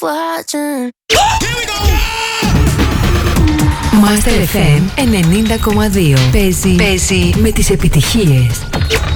watching. Master FM 90,2. Παίζει με τις επιτυχίες.